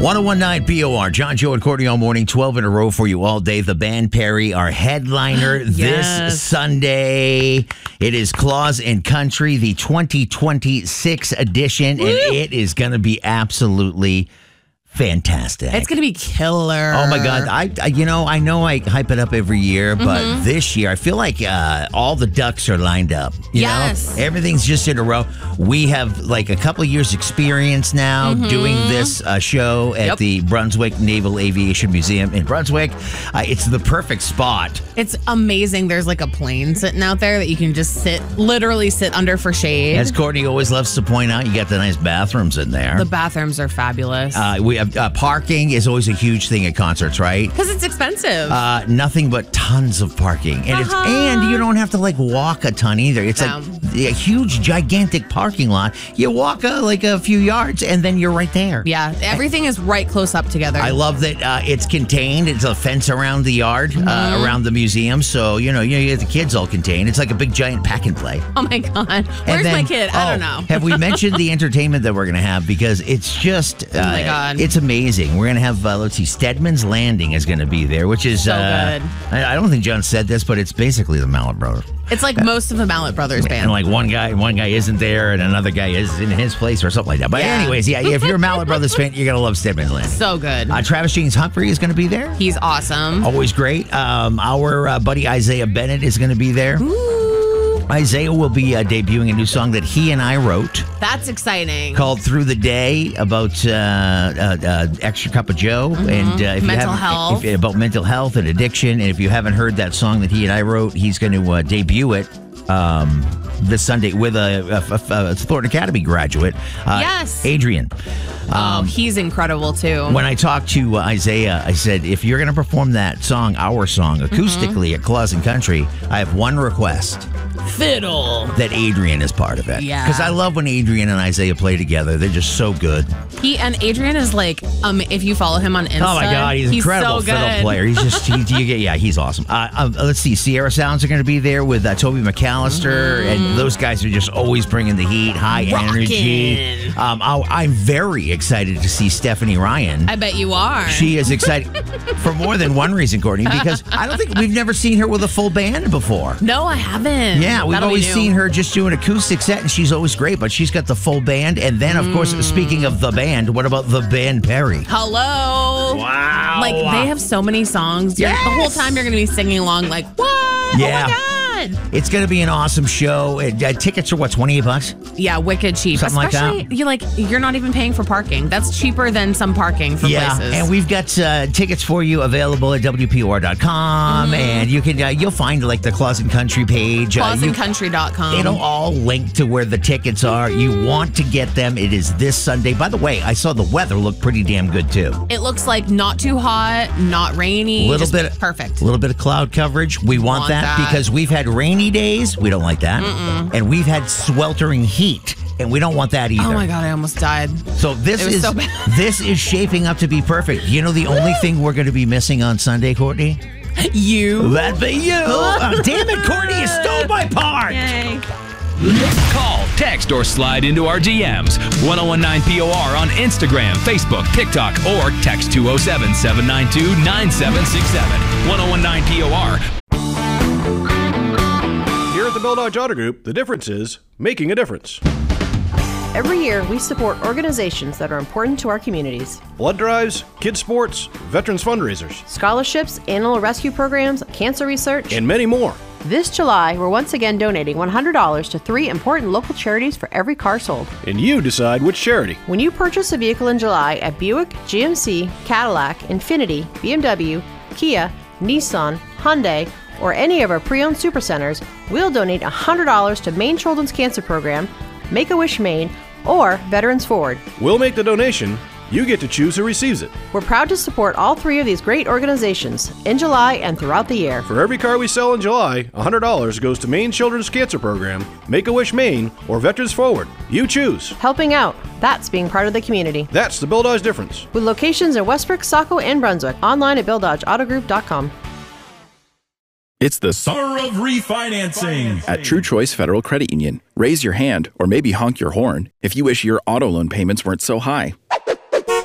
1019 BOR, John, Joe, and Courtney all morning, 12 in a row for you all day. The band Perry, our headliner this Sunday. It is Claus and Country, the 2026 edition, and it is going to be absolutely fantastic. It's going to be killer. Oh, my God. I know I hype it up every year, but this year I feel like all the ducks are lined up. You know? Everything's just in a row. We have like a couple of years experience now doing this show at the Brunswick Naval Aviation Museum in Brunswick. It's the perfect spot. It's amazing. There's like a plane sitting out there that you can just literally sit under for shade. As Courtney always loves to point out, you got the nice bathrooms in there. The bathrooms are fabulous. We have parking is always a huge thing at concerts, right? Because it's expensive. Nothing but tons of parking, and and you don't have to like walk a ton either. It's like a huge, gigantic parking lot. You walk like a few yards, and then you're right there. Yeah, everything is right close up together. I love that it's contained. It's a fence around the yard, around the museum, so you get the kids all contained. It's like a big giant pack and play. Oh my God, where's my kid? I don't know. Have we mentioned the entertainment that we're going to have? Because it's just, oh my God, it's amazing. We're going to have, let's see, Stedman's Landing is going to be there, which is so good. I don't think John said this, but it's basically the Mallet Brothers. It's like most of the Mallet Brothers band. And like one guy isn't there, and another guy is in his place or something like that. But anyways, if you're a Mallet Brothers fan, you're going to love Stedman's Landing. So good. Travis James Humphrey is going to be there. He's awesome. Always great. Our buddy Isaiah Bennett is going to be there. Ooh. Isaiah will be debuting a new song that he and I wrote. That's exciting. Called Through the Day, about Extra Cup of Joe. And if mental health. About mental health and addiction. And if you haven't heard that song that he and I wrote, he's going to debut it this Sunday with a Thornton Academy graduate. Adrian. He's incredible too. When I talked to Isaiah, I said, if you're going to perform that song, our song, acoustically at Claus and Country, I have one request. Fiddle. That Adrian is part of it. Yeah. Because I love when Adrian and Isaiah play together. They're just so good. Adrian is like, if you follow him on Insta. Oh my God, he's an incredible fiddle player. He's just, he's awesome. Let's see, Sierra Sounds are going to be there with Toby McAllister, and those guys are just always bringing the heat, high energy. I'm very excited to see Stephanie Ryan. I bet you are. She is excited for more than one reason, Courtney, because I don't think we've never seen her with a full band before. No, I haven't. Yeah, we've always seen her just do an acoustic set, and she's always great, but she's got the full band. And then, of course, speaking of the band, what about the band Perry? Hello. Wow. Like, they have so many songs. Yes. The whole time you're going to be singing along like, what? Yeah. Oh, my God. It's going to be an awesome show. Tickets are, what, $28? Yeah, wicked cheap. Something especially, like that. You're not even paying for parking. That's cheaper than some parking for places. And we've got tickets for you available at WPOR.com, and you can you'll find like the Claus and Country page. ClausandCountry.com. It'll all link to where the tickets are. You want to get them. It is this Sunday. By the way, I saw the weather look pretty damn good too. It looks like not too hot, not rainy. Perfect. A little bit of cloud coverage. We want that because we've had rainy days. We don't like that. And we've had sweltering heat. And we don't want that either. Oh my God, I almost died. So this is so bad. This is shaping up to be perfect. You know the only thing we're going to be missing on Sunday, Courtney? You. That'd be you. Oh, damn it, Courtney, you stole my part. Yay. Call, text, or slide into our DMs. 1019 POR on Instagram, Facebook, TikTok, or text 207-792-9767. 1019 POR. Here at the Bill Dodge Auto Group, the difference is making a difference. Every year, we support organizations that are important to our communities. Blood drives, kids sports, veterans fundraisers, scholarships, animal rescue programs, cancer research, and many more. This July, we're once again donating $100 to 3 important local charities for every car sold. And you decide which charity. When you purchase a vehicle in July at Buick, GMC, Cadillac, Infiniti, BMW, Kia, Nissan, Hyundai, or any of our pre-owned supercenters, we'll donate $100 to Maine Children's Cancer Program, Make-A-Wish Maine, or Veterans Forward. We'll make the donation. You get to choose who receives it. We're proud to support all 3 of these great organizations in July and throughout the year. For every car we sell in July, $100 goes to Maine Children's Cancer Program, Make-A-Wish Maine, or Veterans Forward. You choose. Helping out. That's being part of the community. That's the Bill Dodge difference. With locations in Westbrook, Saco, and Brunswick. Online at BillDodgeAutoGroup.com. It's the summer of refinancing at True Choice Federal Credit Union. Raise your hand or maybe honk your horn if you wish your auto loan payments weren't so high.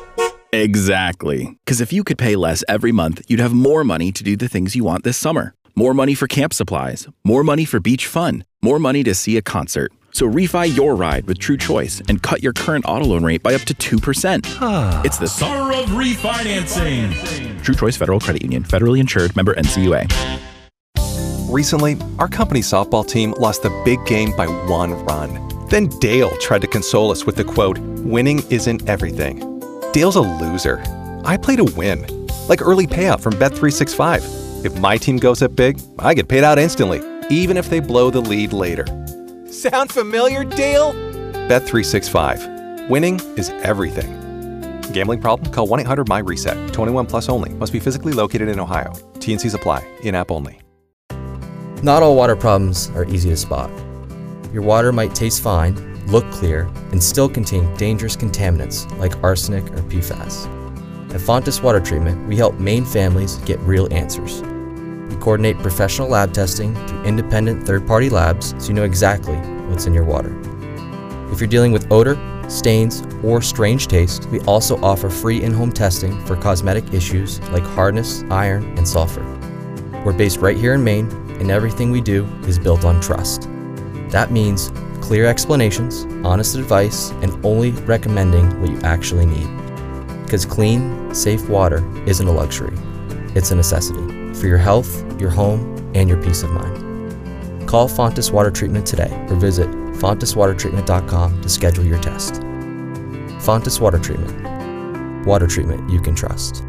Exactly. Because if you could pay less every month, you'd have more money to do the things you want this summer. More money for camp supplies, more money for beach fun, more money to see a concert. So refi your ride with True Choice and cut your current auto loan rate by up to 2%. It's the Summer of Refinancing. True Choice Federal Credit Union, federally insured, member NCUA. Recently, our company softball team lost the big game by 1 run. Then Dale tried to console us with the quote, "Winning isn't everything." Dale's a loser. I play to win, like early payout from Bet365. If my team goes up big, I get paid out instantly, even if they blow the lead later. Sound familiar, Dale? Bet365. Winning is everything. Gambling problem? Call 1-800-MY-RESET. 21 plus only. Must be physically located in Ohio. T&Cs apply. In-app only. Not all water problems are easy to spot. Your water might taste fine, look clear, and still contain dangerous contaminants like arsenic or PFAS. At Fontis Water Treatment, we help Maine families get real answers. We coordinate professional lab testing through independent third-party labs so you know exactly what's in your water. If you're dealing with odor, stains, or strange taste, we also offer free in-home testing for cosmetic issues like hardness, iron, and sulfur. We're based right here in Maine, and everything we do is built on trust. That means clear explanations, honest advice, and only recommending what you actually need. Because clean, safe water isn't a luxury, it's a necessity for your health, your home, and your peace of mind. Call Fontis Water Treatment today or visit fontiswatertreatment.com to schedule your test. Fontis Water Treatment. Water treatment you can trust.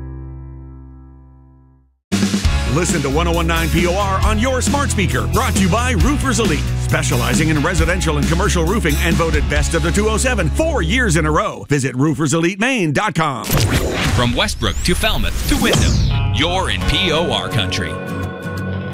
Listen to 101.9 POR on your smart speaker. Brought to you by Roofers Elite, specializing in residential and commercial roofing and voted best of the 207 4 years in a row. Visit rooferselitemaine.com. From Westbrook to Falmouth to Wyndham, you're in POR country.